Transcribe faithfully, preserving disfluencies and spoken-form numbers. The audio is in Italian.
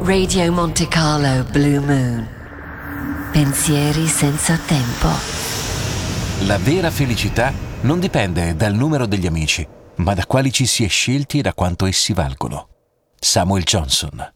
Radio Monte Carlo Blue Moon. Pensieri senza tempo. La vera felicità non dipende dal numero degli amici, ma da quali ci si è scelti e da quanto essi valgono. Samuel Johnson.